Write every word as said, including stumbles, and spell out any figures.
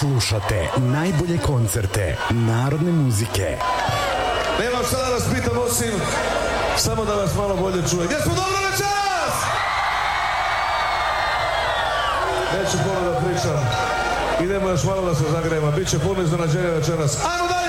Slušate najbolje koncerte narodne muzike. Nemam šta da vas pitam osim samo da vas malo bolje čuje. Gdje smo dobro večeras? Neću puno da pričam. Idemo još malo da se zagrejemo. Biće puno iznenađenja večeras. Ajmo da!